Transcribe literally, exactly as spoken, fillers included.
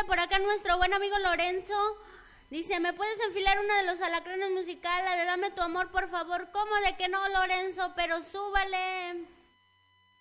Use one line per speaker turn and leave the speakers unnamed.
Dice por acá nuestro buen amigo Lorenzo, dice, ¿me puedes enfilar una de los alacranes musical, la de Dame tu amor, por favor? ¿Cómo de que no, Lorenzo? Pero súbale.